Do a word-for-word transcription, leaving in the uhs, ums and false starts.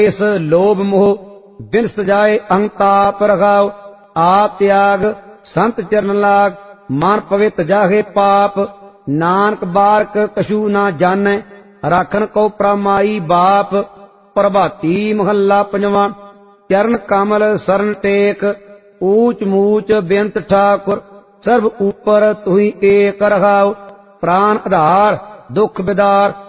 इस लोभ मोह बिन सजाए अहंताप रखाओ। आप त्याग संत चरण लाग, मन पवित जाहे पाप। नानक बारक कछू ना जानै, राखन को प्रमाई बाप। प्रभाती महला पंजवा। चरण कमल शरण टेक, ऊंच मूच बेअंत ठाकुर। सर्व ऊपर तुही एक रखाओ। प्राण आधार दुख बिदार,